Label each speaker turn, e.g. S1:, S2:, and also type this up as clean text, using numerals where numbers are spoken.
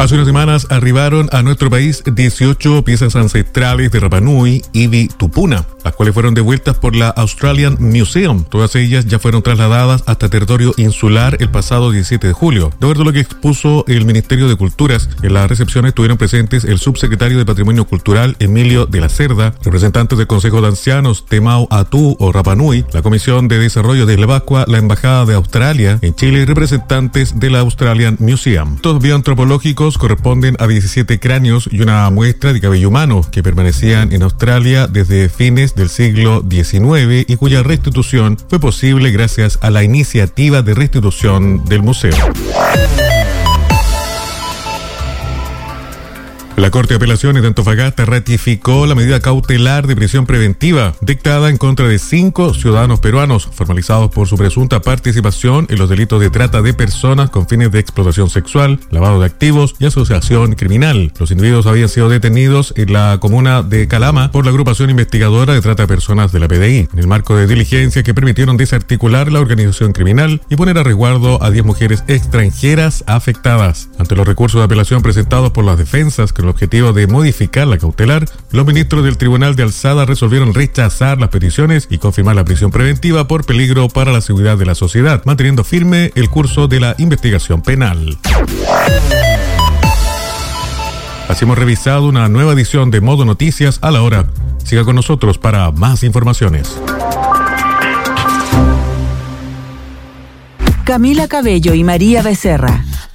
S1: Hace unas semanas arribaron a nuestro país 18 piezas ancestrales de Rapa Nui Iwi Tupuna, las cuales fueron devueltas por la Australian Museum. Todas ellas ya fueron trasladadas hasta territorio insular el pasado 17 de julio. De acuerdo a lo que expuso el Ministerio de Culturas, en la recepción estuvieron presentes el subsecretario de Patrimonio Cultural Emilio de la Cerda, representantes del Consejo de Ancianos Temau Atu o Rapa Nui, la Comisión de Desarrollo de Isla Pascua, la Embajada de Australia en Chile y representantes de la Australian Museum. Estos bioantropológicos corresponden a 17 cráneos y una muestra de cabello humano que permanecían en Australia desde fines del siglo XIX y cuya restitución fue posible gracias a la iniciativa de restitución del museo. La Corte de Apelaciones de Antofagasta ratificó la medida cautelar de prisión preventiva dictada en contra de 5 ciudadanos peruanos formalizados por su presunta participación en los delitos de trata de personas con fines de explotación sexual, lavado de activos y asociación criminal. Los individuos habían sido detenidos en la comuna de Calama por la agrupación investigadora de trata de personas de la PDI, en el marco de diligencias que permitieron desarticular la organización criminal y poner a resguardo a 10 mujeres extranjeras afectadas. Ante los recursos de apelación presentados por las defensas con el objetivo de modificar la cautelar, los ministros del Tribunal de Alzada resolvieron rechazar las peticiones y confirmar la prisión preventiva por peligro para la seguridad de la sociedad, manteniendo firme el curso de la investigación penal. Así hemos revisado una nueva edición de Modo Noticias a la hora. Siga con nosotros para más informaciones.
S2: Camila Cabello y María Becerra.